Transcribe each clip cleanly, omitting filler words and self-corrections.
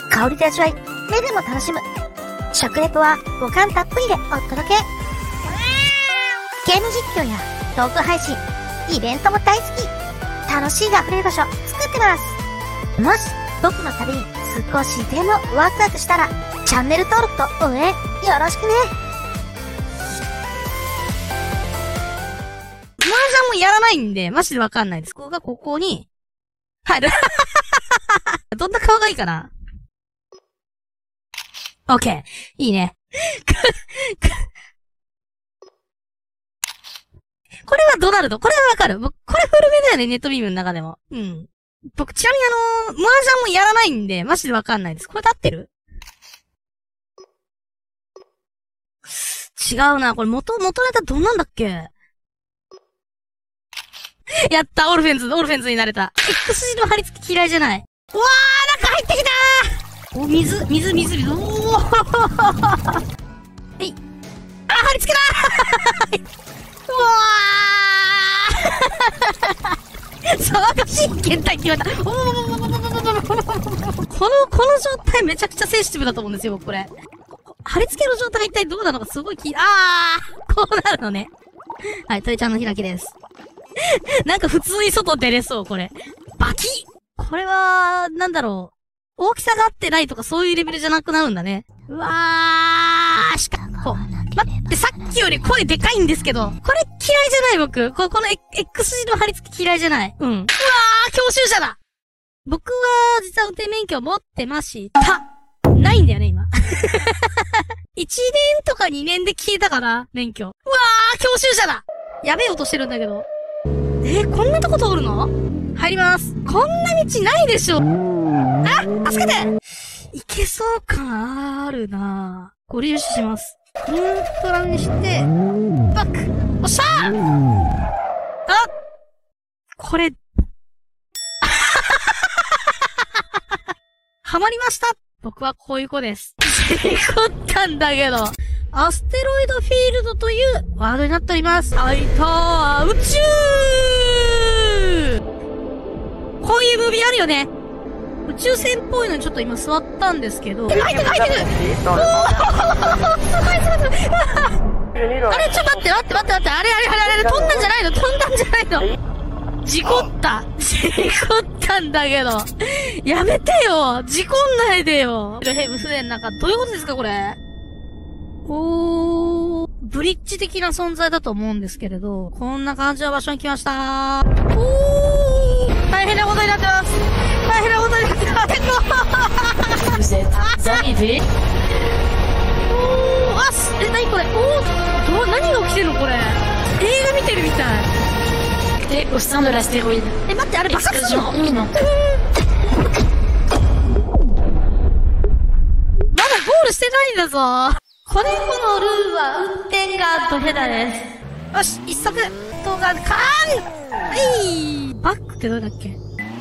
香りで味わい、目でも楽しむ。食レポは五感たっぷりでお届け。ゲーム実況やトーク配信、イベントも大好き。楽しいが溢れる場所作ってます。もし僕の旅に少しでもワクワクしたら、チャンネル登録と応援よろしくね。 麻雀もやらないんで、マジでわかんないです。ここがここに入る。どんな顔がいいかな？オッケー。いいね。これはドナルド。これはわかる。僕、これ古めだよね、ネットビームの中でも。うん。僕、ちなみに麻雀もやらないんで、マジでわかんないです。これで合ってる？違うな。これ元ネタどんなんだっけ？やった、オルフェンズになれた。X 字の貼り付き嫌いじゃない。うわー、中入ってきたー。お、水。おー。はい。あ、貼り付けたー。うわー。騒がしい検体って言われた。この状態めちゃくちゃセンシティブだと思うんですよ、僕これ。貼り付けの状態一体どうなのかすごいこうなるのね。はい、トイちゃんの開きです。なんか普通に外出れそう、これ。バキッ！これは、なんだろう。大きさが合ってないとかそういうレベルじゃなくなるんだね。うわー、こう。待って、さっきより声でかいんですけど。これ嫌いじゃない僕。この X 字の貼り付き嫌いじゃない。うん。うわー、教習者だ！僕は、実は運転免許を持ってました。ないんだよね、今。1年とか2年で消えたから、免許。うわー、教習者だ！やべえ音してるんだけど。こんなとこ通るの？入ります。こんな道ないでしょ。あ、助けて！いけそう感あるなぁ。ご利用します。インフラにして、バック！おっしゃー！これ、はまりました！僕はこういう子です。事故ったんだけど。アステロイドフィールドというワードになっております。はいたー、宇宙！こういうムービーあるよね。宇宙船っぽいのにちょっと今座ったんですけど。入ってるおーすごいすごい。あれ、ちょっと待って。あれ、飛んだんじゃないの？事故ったんだけど。やめてよ！事故んないでよ！ヘブ船の中、どういうことですか、これ？ブリッジ的な存在だと思うんですけれど、こんな感じの場所に来ましたー。大変なことになってます。何これ？何が起きてるのこれ？映画見てるみたい。 au sein de l'astéroïde. 待って、あれ爆発するの？まだゴールしてないんだぞ。このルールは運転がドヘダです。よし、一足動画カーン！バックってどれだっけ？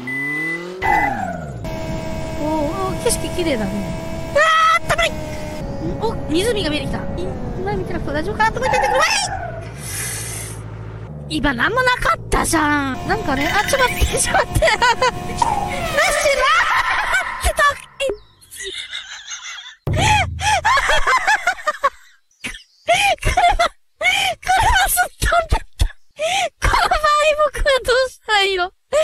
景色綺麗だね。あったかい！湖が見えてきた。今見てなくて大丈夫かなと思ってんだけど、今なんもなかったじゃん。なんかね、ちょっと待って。なしな車すっ飛んだった。この場合僕はどうしたらいいの？違うんです。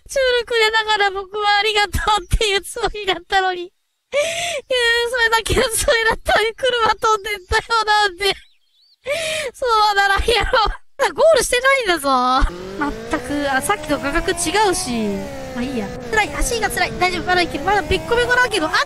チュールくれながら僕はありがとうっていうつもりだったのに。それだけのつもりだったのに車飛んでったよなんで。そうならんやろ。ゴールしてないんだぞ。まったく、さっきと画角違うし。まあいいや。辛い、足が辛い。大丈夫、まだいける。まだべっこべこだけど、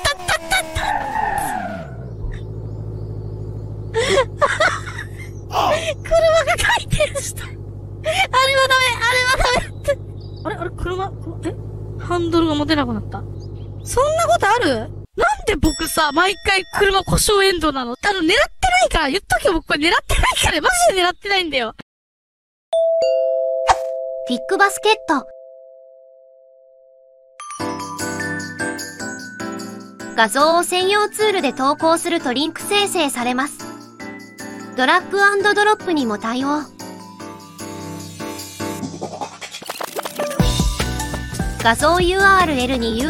車が回転した。あれはダメって。あれ、車、ハンドルが持てなくなった。そんなことある？なんで僕さ、毎回車故障エンドなの？狙ってないから、言っとけよ、僕これ狙ってないから、マジで狙ってないんだよ。 ビッグバスケット。画像を専用ツールで投稿するとリンク生成されます。ドラッグ&ドロップにも対応。画像 URL に